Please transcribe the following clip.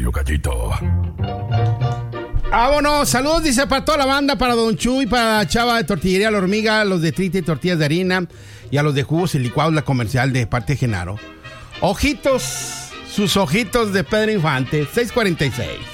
Radio Gallito. Vámonos, saludos, dice, para toda la banda, para Don Chuy, para la chava de Tortillería La Hormiga, a los de Trite y Tortillas de Harina y a los de Jugos y Licuados, la comercial de parte de Genaro. Ojitos, sus ojitos de Pedro Infante, 646.